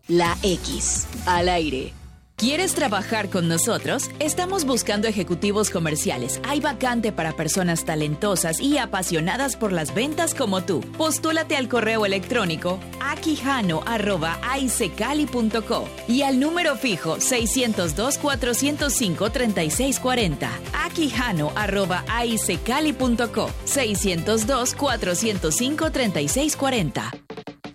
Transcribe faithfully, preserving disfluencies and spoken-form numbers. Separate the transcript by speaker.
Speaker 1: La X, al aire.
Speaker 2: ¿Quieres trabajar con nosotros? Estamos buscando ejecutivos comerciales. Hay vacante para personas talentosas y apasionadas por las ventas como tú. Postúlate al correo electrónico aquijano arroba aicecali punto co y al número fijo seiscientos dos, cuatrocientos cinco, treinta y seis cuarenta. aquijano arroba aicecali punto co seiscientos dos, cuatrocientos cinco, treinta y seis cuarenta.